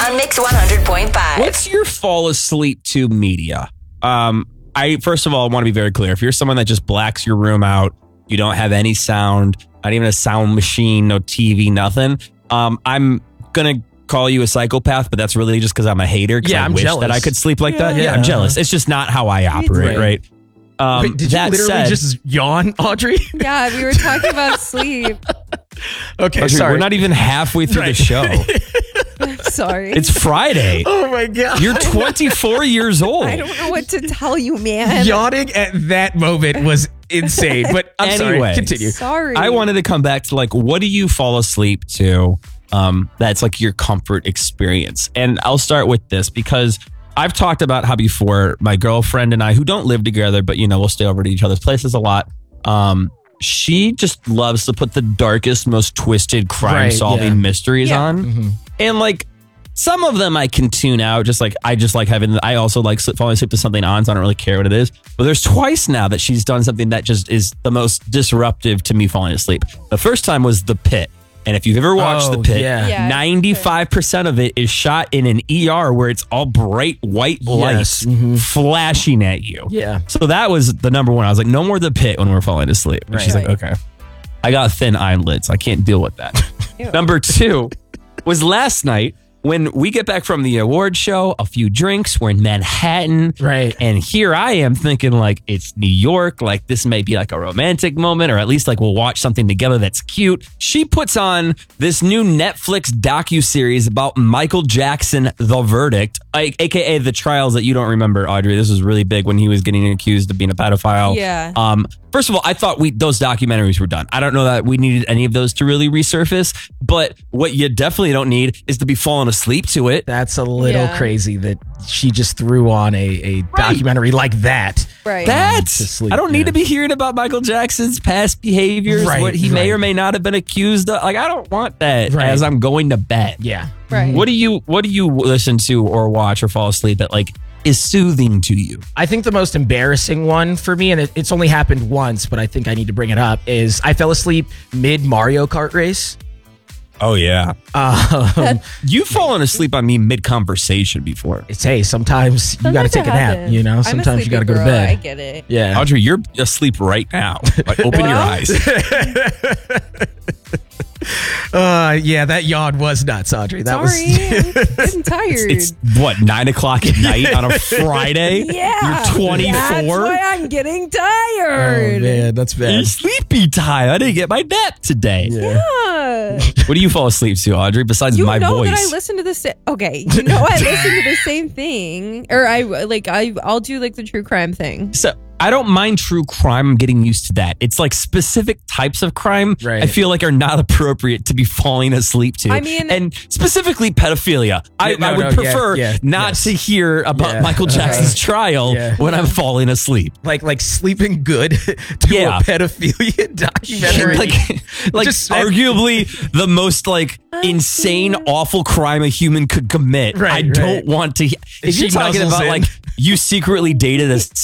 on Mix 100.5. What's your fall asleep to media? I first of all want to be very clear. If you're someone that just blacks your room out, you don't have any sound, not even a sound machine, no TV, nothing. I'm gonna call you a psychopath, but that's really just because I'm a hater. Yeah, I'm wish jealous that I could sleep like that. Yeah. Yeah, I'm jealous. It's just not how I operate, right? Wait, did you that literally said, just yawn, Audrey? Yeah, we were talking about sleep. Okay, Audrey, sorry. we're not even halfway through the show. I'm sorry. It's Friday. Oh my God. You're 24 years old. I don't know what to tell you, man. Yawning at that moment was insane, but I'm Anyway. sorry. Continue. Sorry. I wanted to come back to like, what do you fall asleep to? That's like your comfort experience. And I'll start with this because I've talked about how before my girlfriend and I, who don't live together, but we'll stay over to each other's places a lot. She just loves to put the darkest, most twisted crime solving mysteries on. Mm-hmm. And like some of them I can tune out. I also like falling asleep to something on, so I don't really care what it is. But there's twice now that she's done something that just is the most disruptive to me falling asleep. The first time was The Pit. And if you've ever watched The Pit, Yeah, 95% of it is shot in an ER where it's all bright white lights Mm-hmm. flashing at you. Yeah. So that was the number one. I was like, no more The Pit when we're falling asleep. And she's like, Right. okay. I got thin eyelids. I can't deal with that. Ew. Number two was last night when we get back from the award show, a few drinks, we're in Manhattan. Right. And here I am thinking like it's New York, like this may be like a romantic moment, or at least like we'll watch something together that's cute. She puts on this new Netflix docuseries about Michael Jackson, The Verdict, aka the trials that you don't remember, Audrey. This was really big when he was getting accused of being a pedophile. Yeah. First of all, I thought those documentaries were done. I don't know that we needed any of those to really resurface, but what you definitely don't need is to be falling asleep to it. That's a little Yeah. crazy that she just threw on a documentary like that. Right. to sleep, I don't yeah. need to be hearing about Michael Jackson's past behaviors, Right, what he may right. or may not have been accused of. Like, I don't want that Right. as I'm going to bed. Yeah. Right. What do you listen to or watch or fall asleep that like is soothing to you? I think the most embarrassing one for me, and it's only happened once, but I think I need to bring it up, is I fell asleep mid Mario Kart race. Oh yeah. You've fallen asleep on me mid conversation before. It's sometimes you got to Sometimes take it a nap, happens. you know? I'm a Sometimes you got to go to sleepy girl, I bed. get it. Yeah. Audrey, you're asleep right now. Like, open your Well. eyes. Yeah, that yawn was nuts, Audrey. That Sorry, I'm getting tired. It's what, 9 o'clock at night on a Friday? yeah. You're 24? That's why I'm getting Oh, tired. man, that's bad. You're sleepy time. I didn't get my nap today. Yeah. What do you fall asleep to, Audrey, besides You my know voice? that I listen to the same. Okay, you know I listen to the same thing, or I'll do like the true crime thing. So I don't mind true crime. I'm getting used to that. It's like specific types of crime Right. I feel like are not appropriate to be falling asleep to. I mean- and specifically pedophilia. I no, would prefer yeah, not yes. to hear about Yeah. Michael Jackson's Right. trial Yeah. when I'm falling asleep. Like sleeping good to Yeah. a pedophilia documentary. like Just- arguably the most like insane, awful crime a human could commit. Right, I don't right. want to. If She you're talking nuzzles about in. like you secretly dated a